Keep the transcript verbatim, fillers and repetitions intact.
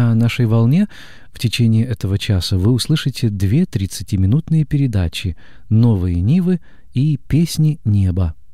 На нашей волне в течение этого часа вы услышите две тридцатиминутные передачи «Новые Нивы» и «Песни неба».